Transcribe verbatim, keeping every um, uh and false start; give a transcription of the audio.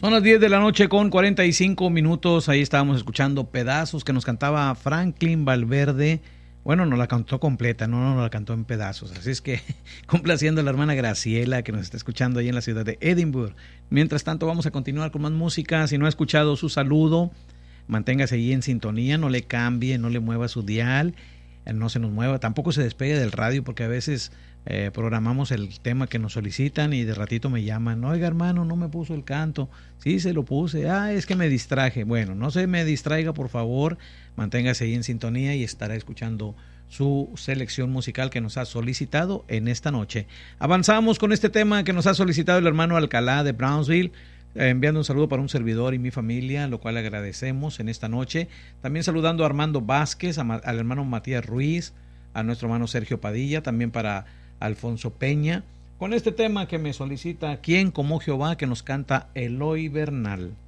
Son las diez de la noche con cuarenta y cinco minutos. Ahí estábamos escuchando Pedazos, que nos cantaba Franklin Valverde. Bueno, nos la cantó completa, no nos la cantó en pedazos. Así es que complaciendo a la hermana Graciela, que nos está escuchando ahí en la ciudad de Edinburgh. Mientras tanto, vamos a continuar con más música. Si no ha escuchado su saludo, manténgase ahí en sintonía, no le cambie, no le mueva su dial, no se nos mueva, tampoco se despegue del radio, porque a veces eh, programamos el tema que nos solicitan y de ratito me llaman, oiga hermano, no me puso el canto. Sí, se lo puse, ah, es que me distraje. Bueno, no se me distraiga, por favor, manténgase ahí en sintonía y estará escuchando su selección musical que nos ha solicitado en esta noche. Avanzamos con este tema que nos ha solicitado el hermano Alcalá de Brownsville, eh, enviando un saludo para un servidor y mi familia, lo cual agradecemos en esta noche. También saludando a Armando Vázquez, a, al hermano Matías Ruiz, a nuestro hermano Sergio Padilla, también para Alfonso Peña, con este tema que me solicita ¿Quién como Jehová?, que nos canta Eloy Bernal.